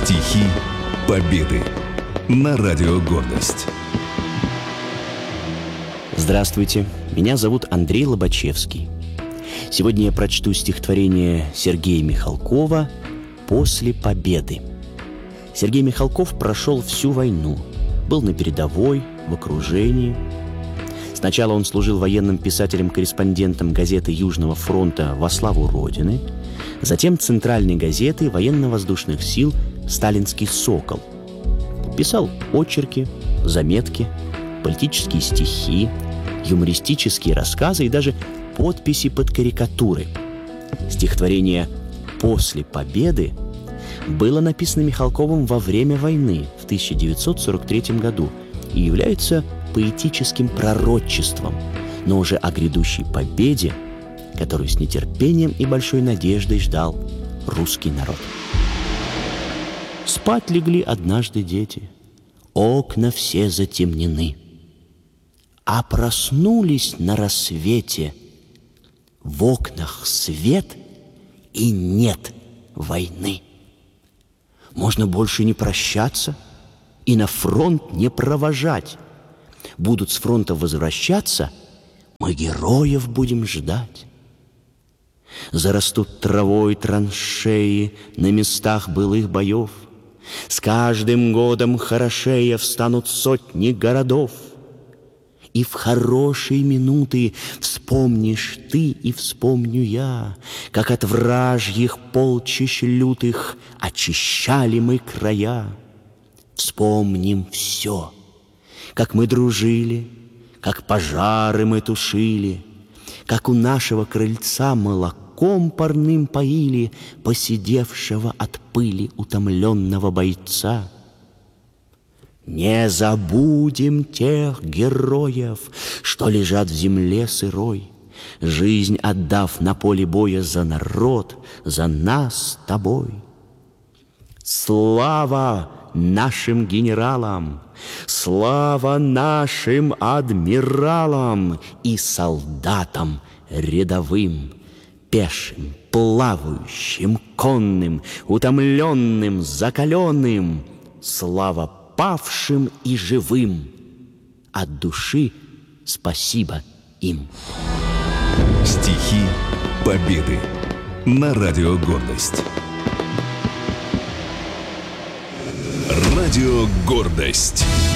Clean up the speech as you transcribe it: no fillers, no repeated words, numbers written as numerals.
Стихи Победы на Радио Гордость. Здравствуйте, меня зовут Андрей Лобачевский. Сегодня я прочту стихотворение Сергея Михалкова «После победы». Сергей Михалков прошел всю войну, был на передовой, в окружении. Сначала он служил военным писателем-корреспондентом газеты Южного фронта «Во славу Родины», затем центральной газеты военно-воздушных сил «Сталинский сокол». Писал очерки, заметки, политические стихи, юмористические рассказы и даже подписи под карикатуры. Стихотворение «После победы» было написано Михалковым во время войны в 1943 году и является поэтическим пророчеством, но уже о грядущей победе, которую с нетерпением и большой надеждой ждал русский народ. Спать легли однажды дети, окна все затемнены, а проснулись на рассвете, в окнах свет и нет войны. Можно больше не прощаться и на фронт не провожать. Будут с фронта возвращаться, мы героев будем ждать. Зарастут травой траншеи на местах былых боев. С каждым годом хорошея встанут сотни городов. И в хорошие минуты вспомнишь ты и вспомню я, как от вражьих полчищ лютых очищали мы края. Вспомним все, как мы дружили, как пожары мы тушили, как у нашего крыльца молоком парным поили посидевшего от пыли утомленного бойца. Не забудем тех героев, что лежат в земле сырой, жизнь отдав на поле боя за народ, за нас с тобой. Слава нашим генералам, слава нашим адмиралам и солдатам рядовым, пешим, плавающим, конным, утомленным, закаленным. Слава павшим и живым, от души спасибо им. Стихи Победы на Радио Гордость. Радио Гордость.